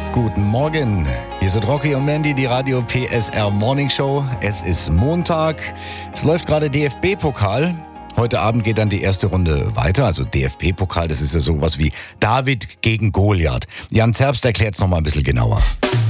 Guten Morgen, hier sind Rocky und Mandy, die Radio PSR Morning Show. Es ist Montag, es läuft gerade DFB-Pokal. Heute Abend geht dann die erste Runde weiter, also DFB-Pokal, das ist ja sowas wie David gegen Goliath. Jan Zerbst erklärt es nochmal ein bisschen genauer.